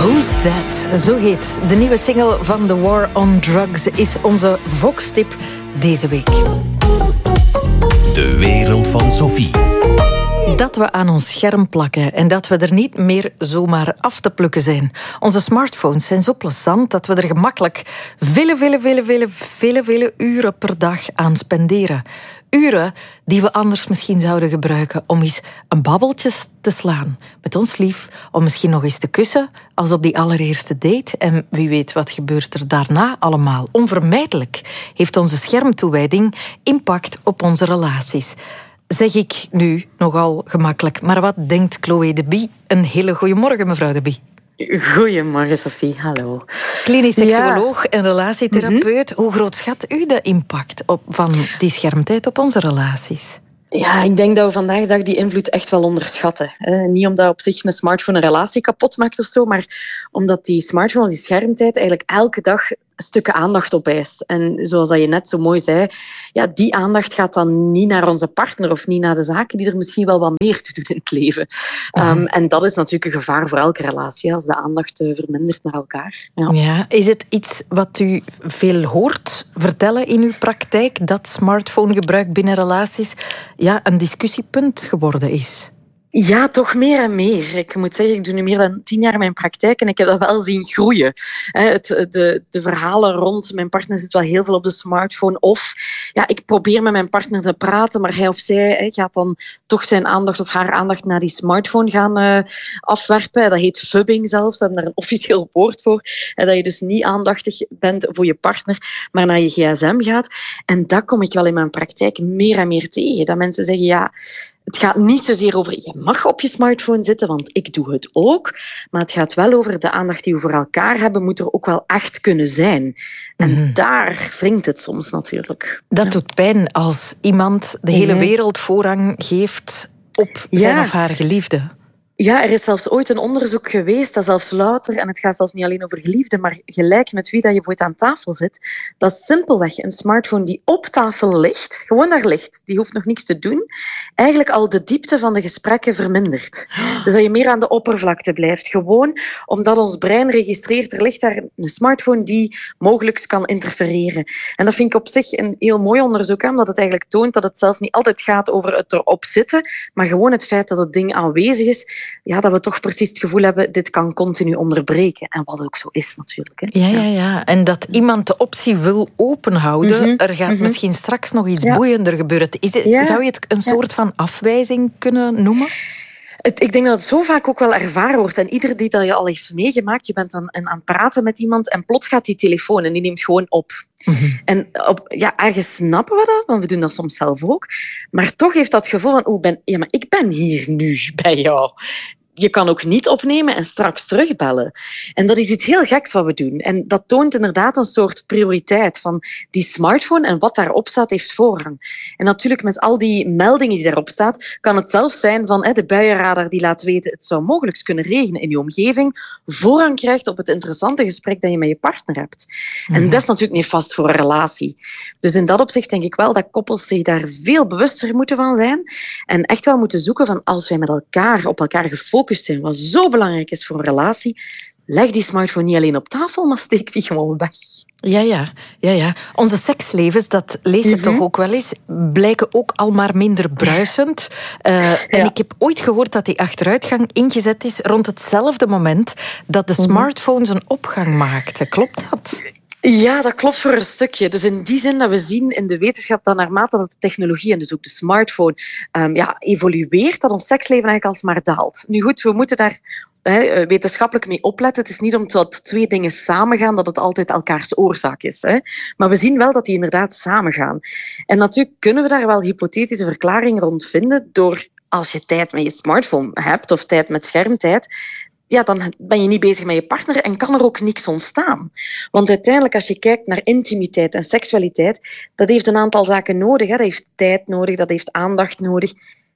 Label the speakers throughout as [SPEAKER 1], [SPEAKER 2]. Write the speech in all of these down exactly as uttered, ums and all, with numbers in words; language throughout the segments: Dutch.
[SPEAKER 1] Who's That? Zo heet de nieuwe single van The War on Drugs. Is onze Vox-tip deze week.
[SPEAKER 2] De wereld van Sophie.
[SPEAKER 1] Dat we aan ons scherm plakken en dat we er niet meer zomaar af te plukken zijn. Onze smartphones zijn zo plezant dat we er gemakkelijk vele, vele, vele, vele, vele, vele uren per dag aan spenderen. Uren die we anders misschien zouden gebruiken om eens een babbeltje te slaan met ons lief, om misschien nog eens te kussen als op die allereerste date. En wie weet wat gebeurt er daarna allemaal. Onvermijdelijk heeft onze schermtoewijding impact op onze relaties. Zeg ik nu nogal gemakkelijk. Maar wat denkt Chloe de Bie? Een hele goede morgen, mevrouw de Bie.
[SPEAKER 3] Goedemorgen, Sophie. Hallo.
[SPEAKER 1] Klinisch seksuoloog ja. en relatietherapeut. Mm-hmm. Hoe groot schat u de impact op, van die schermtijd op onze relaties?
[SPEAKER 3] Ja, ik denk dat we vandaag de dag die invloed echt wel onderschatten. Eh, niet omdat op zich een smartphone een relatie kapot maakt of zo, maar omdat die smartphone, die schermtijd, eigenlijk elke dag stukken aandacht opeist. En zoals dat je net zo mooi zei, ja, die aandacht gaat dan niet naar onze partner of niet naar de zaken die er misschien wel wat meer te doen in het leven. Mm. Um, en dat is natuurlijk een gevaar voor elke relatie, als de aandacht uh, vermindert naar elkaar. Ja.
[SPEAKER 1] Ja, is het iets wat u veel hoort vertellen in uw praktijk, dat smartphonegebruik binnen relaties ja, een discussiepunt geworden is?
[SPEAKER 3] Ja, toch meer en meer. Ik moet zeggen, ik doe nu meer dan tien jaar mijn praktijk en ik heb dat wel zien groeien. Het, de, de verhalen rond mijn partner zit wel heel veel op de smartphone. Of ja, ik probeer met mijn partner te praten, maar hij of zij gaat dan toch zijn aandacht of haar aandacht naar die smartphone gaan uh, afwerpen. Dat heet fubbing zelfs, daar hebben daar een officieel woord voor. Dat je dus niet aandachtig bent voor je partner, maar naar je gsm gaat. En dat kom ik wel in mijn praktijk meer en meer tegen. Dat mensen zeggen, ja, het gaat niet zozeer over, je mag op je smartphone zitten, want ik doe het ook. Maar het gaat wel over de aandacht die we voor elkaar hebben, moet er ook wel echt kunnen zijn. En mm-hmm. daar wringt het soms natuurlijk.
[SPEAKER 1] Dat
[SPEAKER 3] ja.
[SPEAKER 1] doet pijn als iemand de hele wereld voorrang geeft op zijn
[SPEAKER 3] ja.
[SPEAKER 1] of haar geliefde.
[SPEAKER 3] Ja, er is zelfs ooit een onderzoek geweest, dat zelfs louter, en het gaat zelfs niet alleen over geliefden, maar gelijk met wie dat je ooit aan tafel zit, dat simpelweg een smartphone die op tafel ligt, gewoon daar ligt, die hoeft nog niks te doen, eigenlijk al de diepte van de gesprekken vermindert. Dus dat je meer aan de oppervlakte blijft, gewoon omdat ons brein registreert, er ligt daar een smartphone die mogelijk kan interfereren. En dat vind ik op zich een heel mooi onderzoek, omdat het eigenlijk toont dat het zelf niet altijd gaat over het erop zitten, maar gewoon het feit dat het ding aanwezig is, ja, dat we toch precies het gevoel hebben, dit kan continu onderbreken. En wat ook zo is natuurlijk. Hè.
[SPEAKER 1] Ja, ja, ja. En dat iemand de optie wil openhouden, mm-hmm. er gaat mm-hmm. misschien straks nog iets ja. boeiender gebeuren. Is het, ja. Zou je het een soort van afwijzing kunnen noemen?
[SPEAKER 3] Het, ik denk dat het zo vaak ook wel ervaren wordt. En ieder die dat je al heeft meegemaakt, je bent aan, aan het praten met iemand en plots gaat die telefoon en die neemt gewoon op. Mm-hmm. En op, ja, ergens snappen we dat, want we doen dat soms zelf ook. Maar toch heeft dat gevoel van, oh, ben, ja, maar ik ben hier nu bij jou. Je kan ook niet opnemen en straks terugbellen. En dat is iets heel geks wat we doen. En dat toont inderdaad een soort prioriteit van die smartphone en wat daarop staat heeft voorrang. En natuurlijk met al die meldingen die daarop staan, kan het zelfs zijn van hè, de buienradar die laat weten het zou mogelijk kunnen regenen in je omgeving, voorrang krijgt op het interessante gesprek dat je met je partner hebt. Mm-hmm. En dat is natuurlijk niet vast voor een relatie. Dus in dat opzicht denk ik wel dat koppels zich daar veel bewuster moeten van zijn en echt wel moeten zoeken van als wij met elkaar op elkaar gefocust zijn, wat zo belangrijk is voor een relatie, leg die smartphone niet alleen op tafel, maar steek die gewoon weg.
[SPEAKER 1] Ja, ja, ja, ja. Onze sekslevens, dat lees je mm-hmm. toch ook wel eens, blijken ook al maar minder bruisend. Uh, ja. En ik heb ooit gehoord dat die achteruitgang ingezet is rond hetzelfde moment dat de smartphone zijn opgang maakte. Klopt dat?
[SPEAKER 3] Ja, dat klopt voor een stukje. Dus in die zin dat we zien in de wetenschap dat naarmate dat de technologie en dus ook de smartphone um, ja, evolueert, dat ons seksleven eigenlijk alsmaar daalt. Nu goed, we moeten daar he, wetenschappelijk mee opletten. Het is niet omdat twee dingen samengaan dat het altijd elkaars oorzaak is. Hè. Maar we zien wel dat die inderdaad samengaan. En natuurlijk kunnen we daar wel hypothetische verklaringen rond vinden door als je tijd met je smartphone hebt of tijd met schermtijd, ja, dan ben je niet bezig met je partner en kan er ook niks ontstaan. Want uiteindelijk, als je kijkt naar intimiteit en seksualiteit, dat heeft een aantal zaken nodig. Hè. Dat heeft tijd nodig, dat heeft aandacht nodig.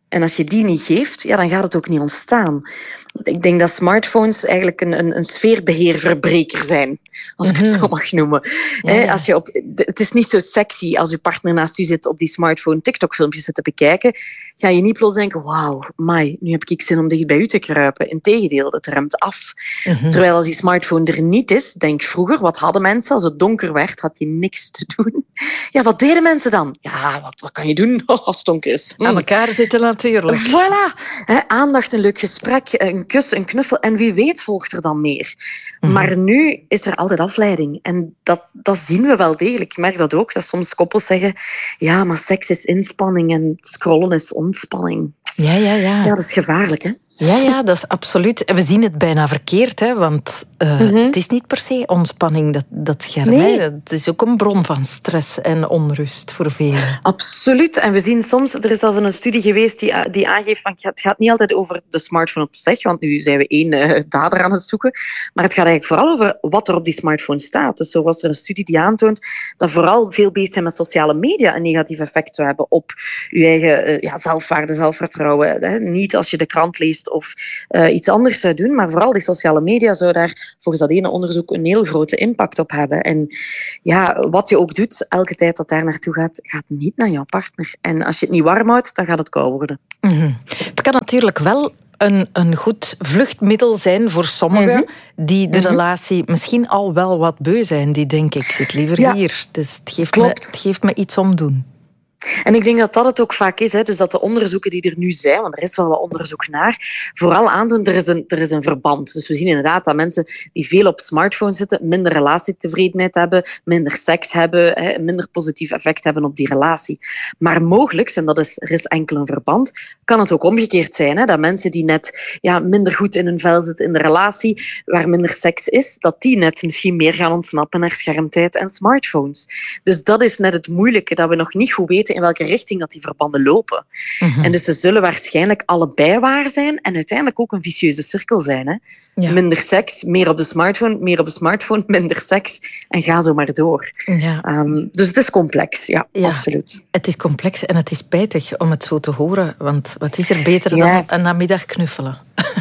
[SPEAKER 3] En als je die niet geeft, ja, dan gaat het ook niet ontstaan. Ik denk dat smartphones eigenlijk een, een, een sfeerbeheerverbreker zijn, als ik het zo mag noemen. Ja, ja. Als je op, het is niet zo sexy als je partner naast je zit op die smartphone TikTok-filmpjes te bekijken. Ga je niet plots denken, wauw, mai, nu heb ik zin om dicht bij u te kruipen. Integendeel, het remt af. Uh-huh. Terwijl als die smartphone er niet is, denk vroeger, wat hadden mensen? Als het donker werd, had je niks te doen. Ja, wat deden mensen dan? Ja, wat, wat kan je doen als het donker is?
[SPEAKER 1] Hm. Aan elkaar zitten natuurlijk.
[SPEAKER 3] Voilà. He, aandacht, een leuk gesprek, een kus, een knuffel. En wie weet volgt er dan meer. Uh-huh. Maar nu is er altijd afleiding. En dat, dat zien we wel degelijk. Ik merk dat ook, dat soms koppels zeggen, ja, maar seks is inspanning en scrollen is ontspanning.
[SPEAKER 1] Ja, ja, ja.
[SPEAKER 3] Ja, dat is gevaarlijk, hè?
[SPEAKER 1] Ja, ja, dat is absoluut. En we zien het bijna verkeerd, hè, want uh, mm-hmm. het is niet per se ontspanning, dat, dat scherm. Nee. Hè. Het is ook een bron van stress en onrust voor velen.
[SPEAKER 3] Absoluut. En we zien soms, er is al een studie geweest die, die aangeeft van het gaat niet altijd over de smartphone op zich, want nu zijn we één uh, dader aan het zoeken, maar het gaat eigenlijk vooral over wat er op die smartphone staat. Dus zo was er een studie die aantoont dat vooral veel bezig zijn met sociale media een negatief effect zou hebben op je eigen uh, ja, zelfwaarde, zelfvertrouwen. Hè. Niet als je de krant leest of uh, iets anders zou doen, maar vooral die sociale media zou daar volgens dat ene onderzoek een heel grote impact op hebben. En ja, wat je ook doet, elke tijd dat daar naartoe gaat, gaat niet naar jouw partner. En als je het niet warm houdt, dan gaat het koud worden.
[SPEAKER 1] Mm-hmm. Het kan natuurlijk wel een, een goed vluchtmiddel zijn voor sommigen mm-hmm. die de mm-hmm. relatie misschien al wel wat beu zijn. Die denken, ik zit liever ja. hier. Dus het geeft, me, het geeft me iets om doen.
[SPEAKER 3] En ik denk dat dat het ook vaak is. Hè. Dus dat de onderzoeken die er nu zijn, want er is wel wat onderzoek naar, vooral aandoen, er is een, er is een verband. Dus we zien inderdaad dat mensen die veel op smartphones zitten, minder relatietevredenheid hebben, minder seks hebben, hè, minder positief effect hebben op die relatie. Maar mogelijk, en dat is, er is enkel een verband, kan het ook omgekeerd zijn. Hè, dat mensen die net ja, minder goed in hun vel zitten in de relatie, waar minder seks is, dat die net misschien meer gaan ontsnappen naar schermtijd en smartphones. Dus dat is net het moeilijke, dat we nog niet goed weten in welke richting dat die verbanden lopen. Uh-huh. En dus ze zullen waarschijnlijk allebei waar zijn en uiteindelijk ook een vicieuze cirkel zijn. Hè? Ja. Minder seks, meer op de smartphone, meer op de smartphone, minder seks en ga zo maar door. Ja. Um, dus het is complex, ja, ja, absoluut.
[SPEAKER 1] Het is complex en het is spijtig om het zo te horen, want wat is er beter ja. dan een namiddag knuffelen?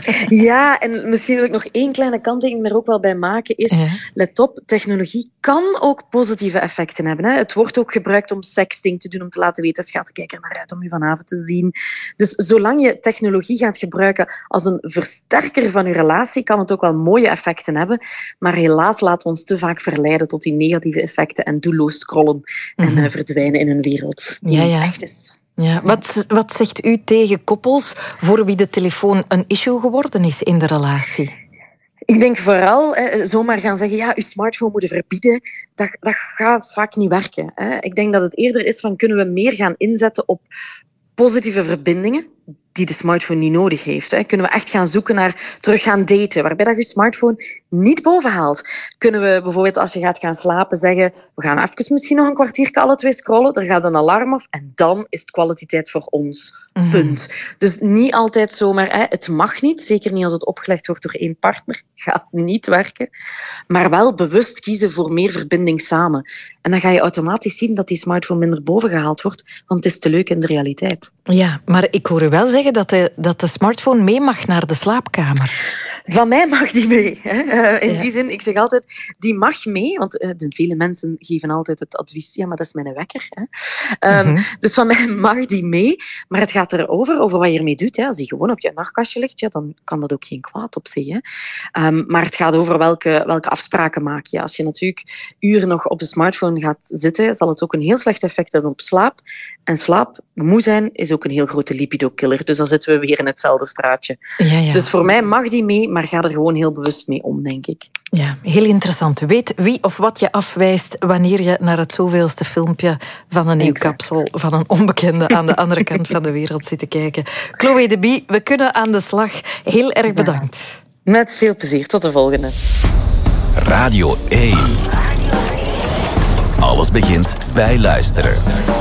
[SPEAKER 3] Ja, en misschien wil ik nog één kleine kanttekening er ook wel bij maken, is, ja. let op, technologie kan ook positieve effecten hebben. Hè. Het wordt ook gebruikt om sexting te doen, om te laten weten, schat, kijk er naar uit om je vanavond te zien. Dus zolang je technologie gaat gebruiken als een versterker van je relatie, kan het ook wel mooie effecten hebben. Maar helaas laten we ons te vaak verleiden tot die negatieve effecten en doelloos scrollen en mm-hmm. uh, verdwijnen in een wereld die ja, niet ja. echt is.
[SPEAKER 1] Ja, wat, wat zegt u tegen koppels voor wie de telefoon een issue geworden is in de relatie?
[SPEAKER 3] Ik denk vooral, hè, zomaar gaan zeggen, ja, uw smartphone moeten verbieden, dat, dat gaat vaak niet werken. Hè. Ik denk dat het eerder is van, kunnen we meer gaan inzetten op positieve verbindingen die de smartphone niet nodig heeft. Hè. Kunnen we echt gaan zoeken naar terug gaan daten, waarbij dat je smartphone niet bovenhaalt. Kunnen we bijvoorbeeld, als je gaat gaan slapen, zeggen, we gaan even misschien nog een kwartiertje alle twee scrollen, er gaat een alarm af en dan is het kwaliteit voor ons. Mm-hmm. Punt. Dus niet altijd zomaar, hè, het mag niet, zeker niet als het opgelegd wordt door één partner, gaat niet werken, maar wel bewust kiezen voor meer verbinding samen. En dan ga je automatisch zien dat die smartphone minder bovengehaald wordt, want het is te leuk in de realiteit.
[SPEAKER 1] Ja, maar ik hoor u wel zeggen dat de, dat de smartphone mee mag naar de slaapkamer.
[SPEAKER 3] Van mij mag die mee. Hè. Uh, in ja. die zin, ik zeg altijd, die mag mee, want uh, de vele mensen geven altijd het advies, ja, maar dat is mijn wekker. Hè. Um, mm-hmm. Dus van mij mag die mee, maar het gaat erover, over wat je ermee doet. Hè. Als die gewoon op je nachtkastje ligt, ja, dan kan dat ook geen kwaad op zich. Hè. Um, maar het gaat over welke, welke afspraken maak je. Als je natuurlijk uren nog op de smartphone gaat zitten, zal het ook een heel slecht effect hebben op slaap. En slaap, moe zijn, is ook een heel grote libido-killer. Dus dan zitten we weer in hetzelfde straatje. Ja, ja. Dus voor mij mag die mee, maar ga er gewoon heel bewust mee om, denk ik.
[SPEAKER 1] Ja, heel interessant. Weet wie of wat je afwijst wanneer je naar het zoveelste filmpje van een nieuw exact. kapsel van een onbekende aan de andere kant van de wereld zit te kijken. Chloe de Bie, we kunnen aan de slag. Heel erg bedankt.
[SPEAKER 3] Ja. Met veel plezier. Tot de volgende.
[SPEAKER 2] Radio één. Alles begint bij luisteren.